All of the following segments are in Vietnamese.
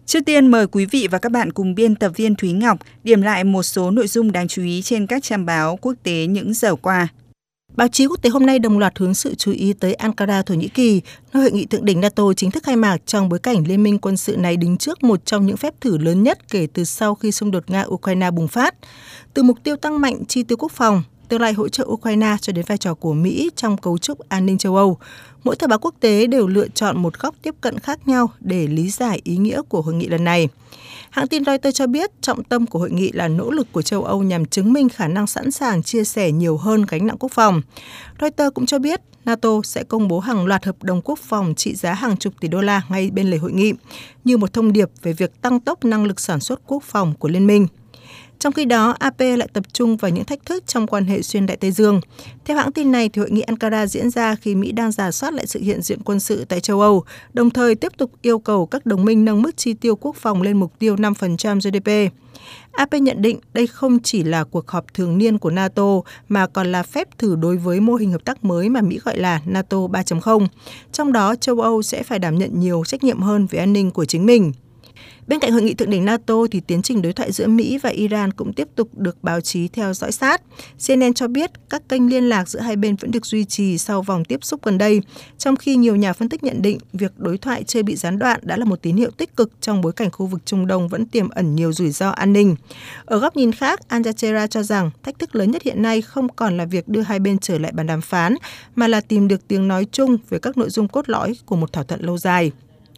Trước tiên mời quý vị và các bạn cùng biên tập viên Thúy Ngọc điểm lại một số nội dung đáng chú ý trên các trang báo quốc tế những giờ qua. Báo chí quốc tế hôm nay đồng loạt hướng sự chú ý tới Ankara, Thổ Nhĩ Kỳ, nơi hội nghị thượng đỉnh NATO chính thức khai mạc trong bối cảnh liên minh quân sự này đứng trước một trong những phép thử lớn nhất kể từ sau khi xung đột Nga-Ukraine bùng phát. Từ mục tiêu tăng mạnh chi tiêu quốc phòng, tương lai hỗ trợ Ukraine cho đến vai trò của Mỹ trong cấu trúc an ninh châu Âu, mỗi tờ báo quốc tế đều lựa chọn một góc tiếp cận khác nhau để lý giải ý nghĩa của hội nghị lần này. Hãng tin Reuters cho biết trọng tâm của hội nghị là nỗ lực của châu Âu nhằm chứng minh khả năng sẵn sàng chia sẻ nhiều hơn gánh nặng quốc phòng. Reuters cũng cho biết NATO sẽ công bố hàng loạt hợp đồng quốc phòng trị giá hàng chục tỷ đô la ngay bên lề hội nghị, như một thông điệp về việc tăng tốc năng lực sản xuất quốc phòng của liên minh. Trong khi đó, AP lại tập trung vào những thách thức trong quan hệ xuyên Đại Tây Dương. Theo hãng tin này, thì hội nghị Ankara diễn ra khi Mỹ đang rà soát lại sự hiện diện quân sự tại châu Âu, đồng thời tiếp tục yêu cầu các đồng minh nâng mức chi tiêu quốc phòng lên mục tiêu 5% GDP. AP nhận định đây không chỉ là cuộc họp thường niên của NATO mà còn là phép thử đối với mô hình hợp tác mới mà Mỹ gọi là NATO 3.0. Trong đó, châu Âu sẽ phải đảm nhận nhiều trách nhiệm hơn về an ninh của chính mình. Bên cạnh hội nghị thượng đỉnh NATO thì tiến trình đối thoại giữa Mỹ và Iran cũng tiếp tục được báo chí theo dõi sát. CNN cho biết các kênh liên lạc giữa hai bên vẫn được duy trì sau vòng tiếp xúc gần đây, trong khi nhiều nhà phân tích nhận định việc đối thoại chưa bị gián đoạn đã là một tín hiệu tích cực trong bối cảnh khu vực Trung Đông vẫn tiềm ẩn nhiều rủi ro an ninh. Ở góc nhìn khác, Al Jazeera cho rằng thách thức lớn nhất hiện nay không còn là việc đưa hai bên trở lại bàn đàm phán, mà là tìm được tiếng nói chung về các nội dung cốt lõi của một thỏa thuận lâu dài.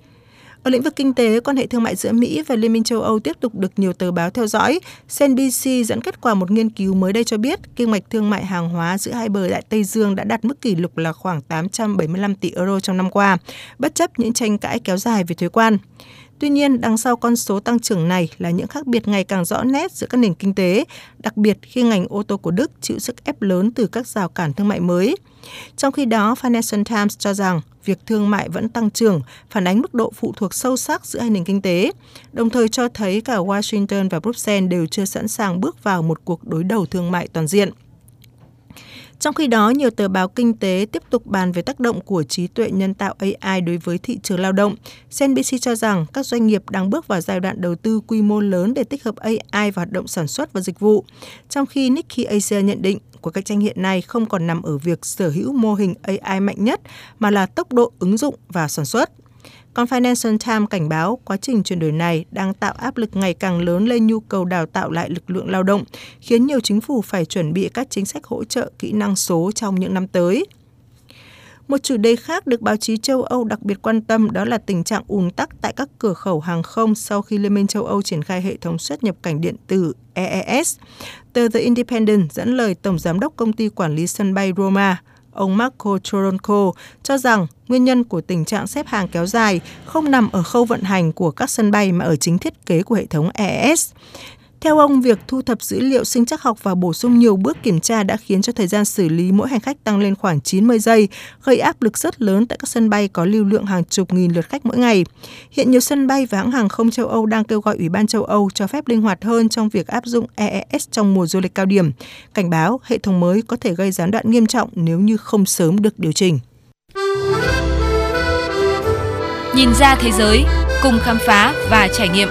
Ở lĩnh vực kinh tế, quan hệ thương mại giữa Mỹ và Liên minh châu Âu tiếp tục được nhiều tờ báo theo dõi. CNBC dẫn kết quả một nghiên cứu mới đây cho biết kinh mạch thương mại hàng hóa giữa hai bờ Đại Tây Dương đã đạt mức kỷ lục là khoảng 875 tỷ euro trong năm qua, bất chấp những tranh cãi kéo dài về thuế quan. Tuy nhiên, đằng sau con số tăng trưởng này là những khác biệt ngày càng rõ nét giữa các nền kinh tế, đặc biệt khi ngành ô tô của Đức chịu sức ép lớn từ các rào cản thương mại mới. Trong khi đó, Financial Times cho rằng việc thương mại vẫn tăng trưởng, phản ánh mức độ phụ thuộc sâu sắc giữa hai nền kinh tế, đồng thời cho thấy cả Washington và Bruxelles đều chưa sẵn sàng bước vào một cuộc đối đầu thương mại toàn diện. Trong khi đó, nhiều tờ báo kinh tế tiếp tục bàn về tác động của trí tuệ nhân tạo AI đối với thị trường lao động. CNBC cho rằng các doanh nghiệp đang bước vào giai đoạn đầu tư quy mô lớn để tích hợp AI vào hoạt động sản xuất và dịch vụ. Trong khi Nikkei Asia nhận định cuộc cạnh tranh hiện nay không còn nằm ở việc sở hữu mô hình AI mạnh nhất, mà là tốc độ ứng dụng và sản xuất. Còn Financial Times cảnh báo quá trình chuyển đổi này đang tạo áp lực ngày càng lớn lên nhu cầu đào tạo lại lực lượng lao động, khiến nhiều chính phủ phải chuẩn bị các chính sách hỗ trợ kỹ năng số trong những năm tới. Một chủ đề khác được báo chí châu Âu đặc biệt quan tâm đó là tình trạng ùn tắc tại các cửa khẩu hàng không sau khi Liên minh châu Âu triển khai hệ thống xuất nhập cảnh điện tử EES. Tờ The Independent dẫn lời Tổng Giám đốc Công ty Quản lý Sân bay Roma, ông Marco Toronco, cho rằng nguyên nhân của tình trạng xếp hàng kéo dài không nằm ở khâu vận hành của các sân bay mà ở chính thiết kế của hệ thống EES. Theo ông, việc thu thập dữ liệu sinh trắc học và bổ sung nhiều bước kiểm tra đã khiến cho thời gian xử lý mỗi hành khách tăng lên khoảng 90 giây, gây áp lực rất lớn tại các sân bay có lưu lượng hàng chục nghìn lượt khách mỗi ngày. Hiện nhiều sân bay và hãng hàng không châu Âu đang kêu gọi Ủy ban châu Âu cho phép linh hoạt hơn trong việc áp dụng EES trong mùa du lịch cao điểm, cảnh báo hệ thống mới có thể gây gián đoạn nghiêm trọng nếu như không sớm được điều chỉnh. Nhìn ra thế giới, cùng khám phá và trải nghiệm.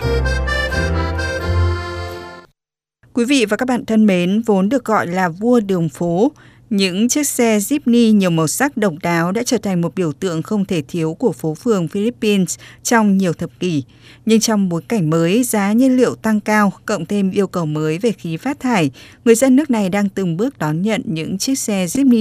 Quý vị và các bạn thân mến, vốn được gọi là vua đường phố, những chiếc xe Jeepney nhiều màu sắc độc đáo đã trở thành một biểu tượng không thể thiếu của phố phường Philippines trong nhiều thập kỷ. Nhưng trong bối cảnh mới, giá nhiên liệu tăng cao, cộng thêm yêu cầu mới về khí phát thải, người dân nước này đang từng bước đón nhận những chiếc xe Jeepney